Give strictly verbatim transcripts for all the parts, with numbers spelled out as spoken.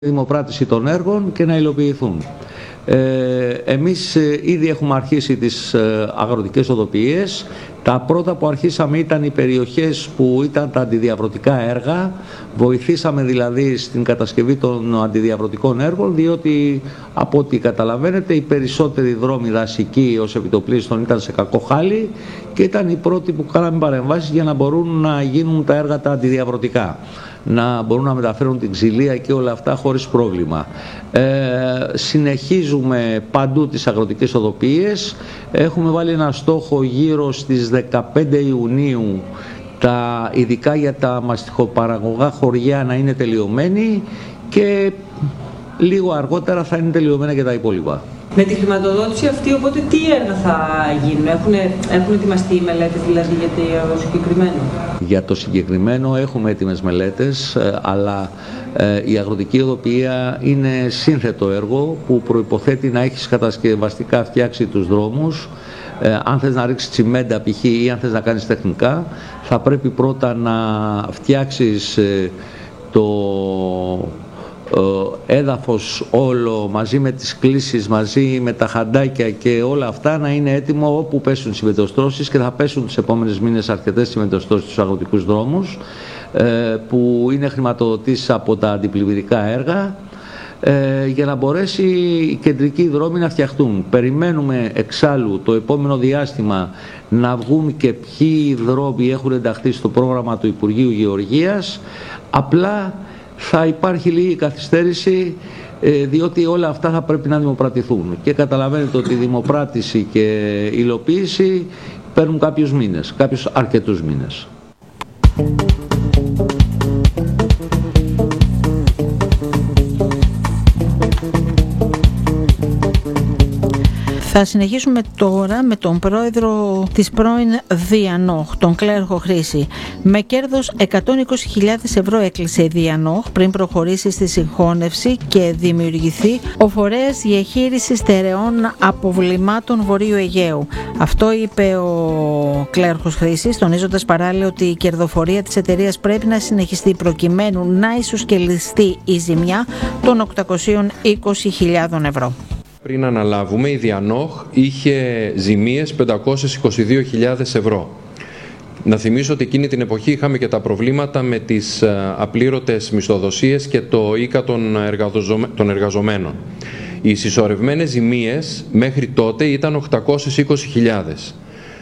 δημοπράτηση των έργων και να υλοποιηθούν. Ε, εμείς ε, ήδη έχουμε αρχίσει τις ε, αγροτικές οδοποιίες. Τα πρώτα που αρχίσαμε ήταν οι περιοχές που ήταν τα αντιδιαβρωτικά έργα. Βοηθήσαμε δηλαδή στην κατασκευή των αντιδιαβρωτικών έργων, διότι από ό,τι καταλαβαίνετε οι περισσότεροι δρόμοι δασικοί ως επιτοπλίστων ήταν σε κακό χάλι και ήταν οι πρώτοι που κάναμε παρεμβάσεις για να μπορούν να γίνουν τα έργα τα αντιδιαβρωτικά, να μπορούν να μεταφέρουν την ξυλία και όλα αυτά χωρίς πρόβλημα. Ε, συνεχίζουμε παντού τις αγροτικές οδοποιίες. Έχουμε βάλει ένα στόχο γύρω στις δεκαπέντε Ιουνίου, τα, ειδικά για τα μαστιχοπαραγωγά χωριά, να είναι τελειωμένοι και λίγο αργότερα θα είναι τελειωμένα και τα υπόλοιπα. Με τη χρηματοδότηση αυτή, οπότε τι έργα θα γίνουν, έχουν, έχουν ετοιμαστεί οι μελέτες δηλαδή για το συγκεκριμένο? Για το συγκεκριμένο έχουμε έτοιμες μελέτες, αλλά ε, η αγροτική οδοποιία είναι σύνθετο έργο που προϋποθέτει να έχεις κατασκευαστικά φτιάξει τους δρόμους. Ε, αν θες να ρίξεις τσιμέντα π.χ. ή αν θες να κάνεις τεχνικά, θα πρέπει πρώτα να φτιάξεις ε, το έδαφος όλο μαζί με τις κλίσεις, μαζί με τα χαντάκια και όλα αυτά να είναι έτοιμο όπου πέσουν συμμετοστρώσεις, και θα πέσουν τους επόμενες μήνες αρκετές συμμετοστρώσεις στους αγροτικούς δρόμους που είναι χρηματοδοτήσεις από τα αντιπλημμυρικά έργα, για να μπορέσει οι κεντρικοί δρόμοι να φτιαχτούν. Περιμένουμε εξάλλου το επόμενο διάστημα να βγουν και ποιοι δρόμοι έχουν ενταχθεί στο πρόγραμμα του Υπουργείου Γεωργίας. Απλά θα υπάρχει λίγη καθυστέρηση, διότι όλα αυτά θα πρέπει να δημοπρατηθούν. Και καταλαβαίνετε ότι η δημοπράτηση και η υλοποίηση παίρνουν κάποιους μήνες, κάποιους αρκετούς μήνες. Θα συνεχίσουμε τώρα με τον πρόεδρο της πρώην Διανόχ, τον Κλέρχο Χρήση. Με κέρδος εκατόν είκοσι χιλιάδες ευρώ έκλεισε η Διανόχ πριν προχωρήσει στη συγχώνευση και δημιουργηθεί ο φορέας διαχείρισης στερεών αποβλημάτων Βορείου Αιγαίου. Αυτό είπε ο Κλέρχος Χρήσης, τονίζοντας παράλληλα ότι η κερδοφορία της εταιρείας πρέπει να συνεχιστεί προκειμένου να ισοσκελιστεί η ζημιά των οκτακόσιες είκοσι χιλιάδες ευρώ. Πριν αναλάβουμε, η Διανόχ είχε ζημίες πεντακόσιες είκοσι δύο χιλιάδες ευρώ. Να θυμίσω ότι εκείνη την εποχή είχαμε και τα προβλήματα με τις απλήρωτες μισθοδοσίες και το ΙΚΑ των εργαζομένων. Οι συσσωρευμένες ζημίες μέχρι τότε ήταν οκτακόσιες είκοσι χιλιάδες.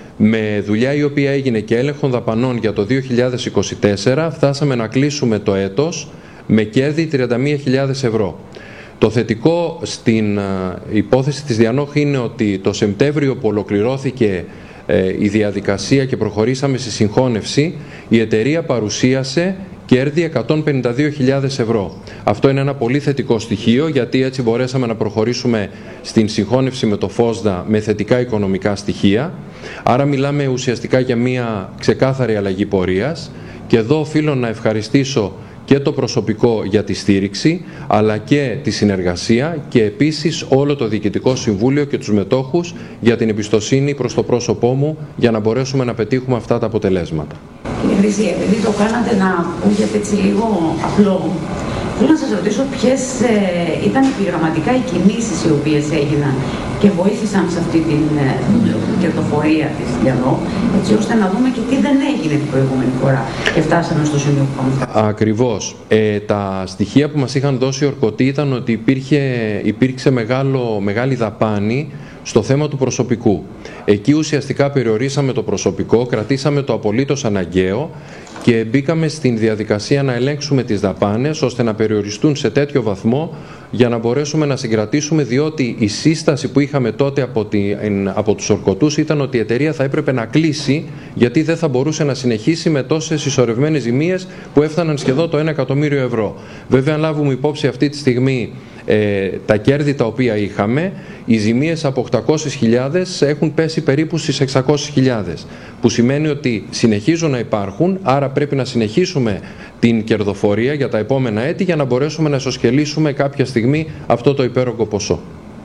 Με δουλειά η οποία έγινε και έλεγχων δαπανών για το δύο χιλιάδες είκοσι τέσσερα φτάσαμε να κλείσουμε το έτος με κέρδη τριάντα μία χιλιάδες ευρώ. Το θετικό στην υπόθεση της Διανόχ είναι ότι το Σεπτέμβριο που ολοκληρώθηκε η διαδικασία και προχωρήσαμε στη συγχώνευση, η εταιρεία παρουσίασε κέρδη εκατόν πενήντα δύο χιλιάδες ευρώ. Αυτό είναι ένα πολύ θετικό στοιχείο, γιατί έτσι μπορέσαμε να προχωρήσουμε στην συγχώνευση με το ΦΟΣΔΑ με θετικά οικονομικά στοιχεία. Άρα μιλάμε ουσιαστικά για μια ξεκάθαρη αλλαγή πορείας, και εδώ οφείλω να ευχαριστήσω και το προσωπικό για τη στήριξη, αλλά και τη συνεργασία, και επίσης όλο το Διοικητικό Συμβούλιο και τους μετόχους για την εμπιστοσύνη προς το πρόσωπό μου, για να μπορέσουμε να πετύχουμε αυτά τα αποτελέσματα. Κύριε Χρήση, επειδή το κάνατε να ακούγεται έτσι λίγο απλό, θέλω να σας ρωτήσω ποιες ε, ήταν επιγραμματικά οι κινήσεις οι οποίες έγιναν και βοήθησαν σε αυτή την ε, κερδοφορία της Διανόχ, έτσι ώστε να δούμε και τι δεν έγινε την προηγούμενη φορά και φτάσαμε στο σημείο που πάμε. Ακριβώς. Ε, τα στοιχεία που μας είχαν δώσει οι ορκωτοί ήταν ότι υπήρχε, υπήρξε μεγάλο, μεγάλη δαπάνη στο θέμα του προσωπικού. Εκεί ουσιαστικά περιορίσαμε το προσωπικό, κρατήσαμε το απολύτως αναγκαίο και μπήκαμε στην διαδικασία να ελέγξουμε τις δαπάνες ώστε να περιοριστούν σε τέτοιο βαθμό για να μπορέσουμε να συγκρατήσουμε, διότι η σύσταση που είχαμε τότε από, τη, από τους ορκωτούς ήταν ότι η εταιρεία θα έπρεπε να κλείσει, γιατί δεν θα μπορούσε να συνεχίσει με τόσες συσσωρευμένες ζημίες που έφταναν σχεδόν το ένα εκατομμύριο ευρώ. Βέβαια, αν λάβουμε υπόψη αυτή τη στιγμή ε, τα κέρδη τα οποία είχαμε, οι ζημίες από οκτακόσιες χιλιάδες έχουν πέσει περίπου στις εξακόσιες χιλιάδες, που σημαίνει ότι συνεχίζουν να υπάρχουν, άρα πρέπει να συνεχίσουμε την κερδοφορία για τα επόμενα έτη για να μπορέσουμε να ισοσκελίσουμε κάποια στιγμή αυτό το υπέρογγο ποσό.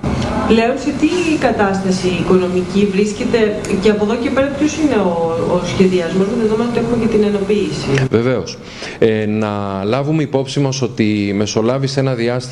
Πλέον σε τι κατάσταση οικονομική βρίσκεται και από εδώ και πέρα ποιος είναι ο, ο σχεδιασμός με δεδομένο ότι έχουμε και την ενοποίηση? Βεβαίως. Ε, να λάβουμε υπόψη μας ότι μεσολάβησε ένα διάστημα